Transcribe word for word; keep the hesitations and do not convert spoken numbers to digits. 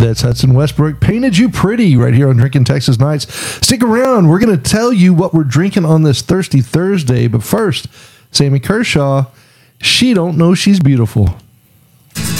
That's Hudson Westbrook. Painted You Pretty right here on Drinking Texas Nights. Stick around. We're going to tell you what we're drinking on this Thirsty Thursday. But first, Sammy Kershaw, She Don't Know She's Beautiful.